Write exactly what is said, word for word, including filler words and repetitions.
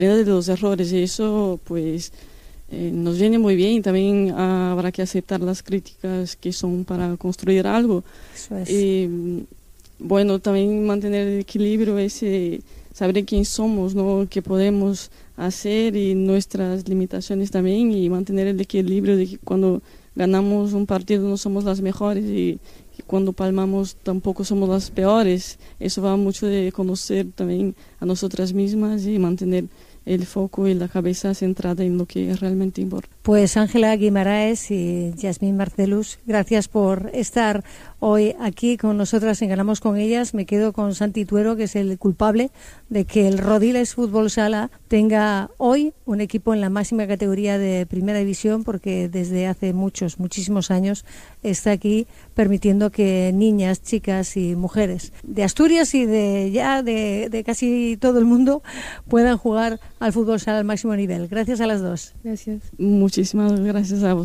de los errores, y eso pues eh, nos viene muy bien, y también ah, habrá que aceptar las críticas que son para construir algo. Eso es. Y bueno, también mantener el equilibrio, ese saber quién somos, ¿no? Qué podemos hacer y nuestras limitaciones también, y mantener el equilibrio de que cuando ganamos un partido no somos las mejores, y, y cuando palmamos tampoco somos las peores. Eso va mucho de conocer también a nosotras mismas y mantener el foco y la cabeza centrada en lo que realmente importa. Pues Ángela Guimaraes y Yasmín Marcelus, gracias por estar hoy aquí con nosotras en Ganamos con Ellas. Me quedo con Santi Tuero, que es el culpable de que el Rodiles Fútbol Sala tenga hoy un equipo en la máxima categoría de Primera División, porque desde hace muchos, muchísimos años está aquí permitiendo que niñas, chicas y mujeres de Asturias y de ya de, de casi todo el mundo puedan jugar al fútbol sala al máximo nivel. Gracias a las dos. Gracias. Muchísimas gracias a vos.